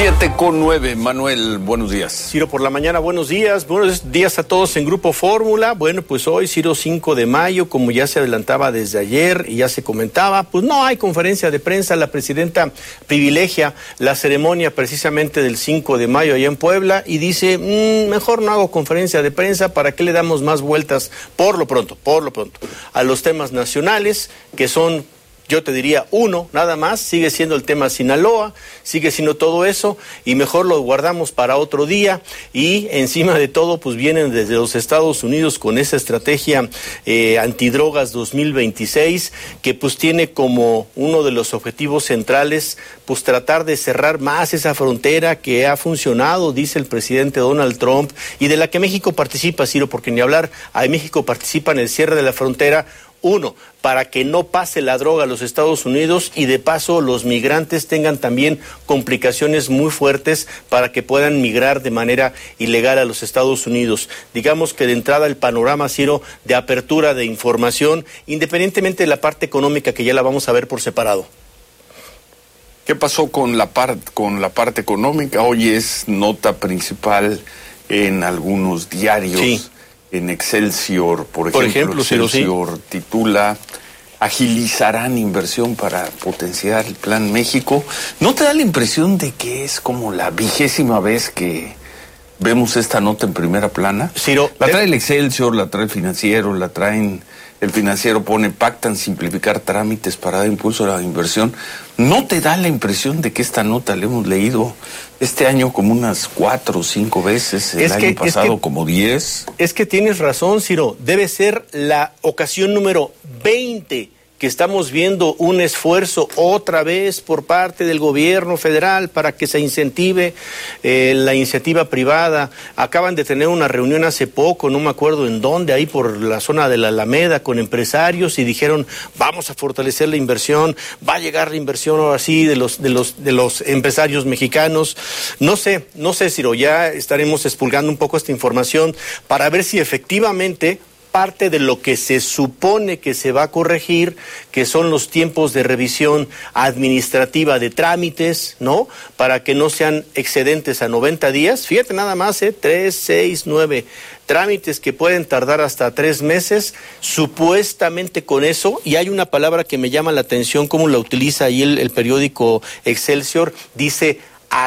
7:09, Manuel, buenos días. Ciro, por la mañana, buenos días a todos en Grupo Fórmula. Bueno, pues hoy, Ciro, 5 de mayo, como ya se adelantaba desde ayer y ya se comentaba, pues no hay conferencia de prensa. La presidenta privilegia la ceremonia precisamente del 5 de mayo allá en Puebla y dice, mejor no hago conferencia de prensa, ¿para qué le damos más vueltas por lo pronto, a los temas nacionales, que son, yo te diría, uno, nada más? Sigue siendo el tema Sinaloa, sigue siendo todo eso, y mejor lo guardamos para otro día. Y encima de todo, pues vienen desde los Estados Unidos con esa estrategia antidrogas 2026, que pues tiene como uno de los objetivos centrales, pues tratar de cerrar más esa frontera que ha funcionado, dice el presidente Donald Trump, y de la que México participa, Ciro, porque ni hablar, ahí México participa en el cierre de la frontera. Uno, para que no pase la droga a los Estados Unidos y de paso los migrantes tengan también complicaciones muy fuertes para que puedan migrar de manera ilegal a los Estados Unidos. Digamos que de entrada el panorama, Ciro, de apertura de información, independientemente de la parte económica, que ya la vamos a ver por separado. ¿Qué pasó con la parte económica? Hoy es nota principal en algunos diarios. Sí. En Excelsior, por ejemplo, Excelsior titula: agilizarán inversión para potenciar el Plan México. ¿No te da la impresión de que es como la 20ª vez que vemos esta nota en primera plana? Ciro, la trae el Excelsior, la trae el Financiero, la traen... El Financiero pone, pactan simplificar trámites para dar impulso a la inversión. ¿No te da la impresión de que esta nota la hemos leído este año como unas 4 o 5 veces, el año pasado como 10? Es que tienes razón, Ciro. Debe ser la ocasión número 20 que estamos viendo un esfuerzo otra vez por parte del gobierno federal para que se incentive la iniciativa privada. Acaban de tener una reunión hace poco, no me acuerdo en dónde, ahí por la zona de la Alameda, con empresarios, y dijeron, vamos a fortalecer la inversión, va a llegar la inversión ahora sí de los empresarios mexicanos. No sé, Ciro, ya estaremos expulgando un poco esta información para ver si efectivamente parte de lo que se supone que se va a corregir, que son los tiempos de revisión administrativa de trámites, ¿no? Para que no sean excedentes a 90 días. Fíjate nada más, 3, 6, 9 trámites que pueden tardar hasta 3 meses, supuestamente con eso. Y hay una palabra que me llama la atención, cómo la utiliza ahí el periódico Excelsior, dice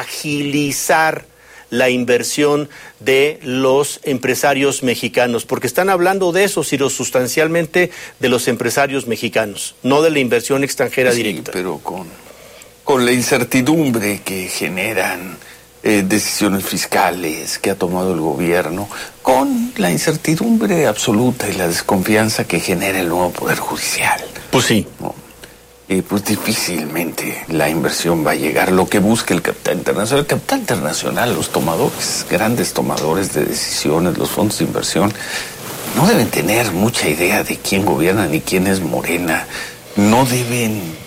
agilizar la inversión de los empresarios mexicanos, porque están hablando de eso, Ciro, sustancialmente de los empresarios mexicanos, no de la inversión extranjera directa. Sí, pero con la incertidumbre que generan decisiones fiscales que ha tomado el gobierno, con la incertidumbre absoluta y la desconfianza que genera el nuevo Poder Judicial. Pues sí. ¿No? Pues difícilmente la inversión va a llegar. Lo que busca el capital internacional, los tomadores, grandes tomadores de decisiones, los fondos de inversión, no deben tener mucha idea de quién gobierna ni quién es Morena. No deben